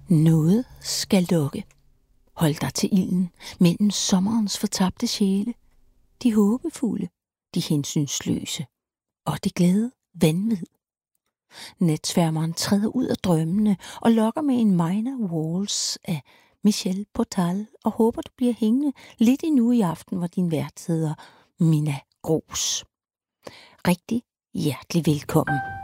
Noget skal lukke. Hold dig til ilden mellem sommerens fortabte sjæle. De håbefulde, de hensynsløse og det glade vanvid. Natsværmeren træder ud af drømmene og lokker med en minor waltz af Michel Portal og håber, du bliver hængende lidt endnu i aften, hvor din vært hedder Minna Grooss. Rigtig hjertelig velkommen.